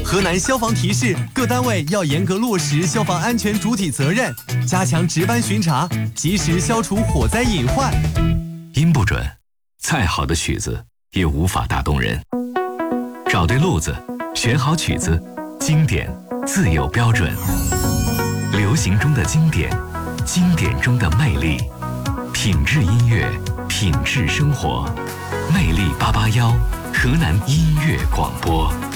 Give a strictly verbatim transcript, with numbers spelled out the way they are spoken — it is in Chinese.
河南消防提示各单位要严格落实消防安全主体责任，加强值班巡查，及时消除火灾隐患。 音不准，再好的曲子也无法打动人。找对路子，选好曲子，经典自有标准。流行中的经典，经典中的魅力，品质音乐，品质生活。魅力八八幺，河南音乐广播。